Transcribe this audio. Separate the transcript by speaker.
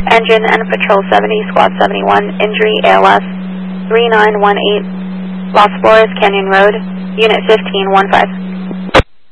Speaker 1: Engine and Patrol 70, Squad 71, injury ALS 3918, Los Flores Canyon Road, Unit 1515.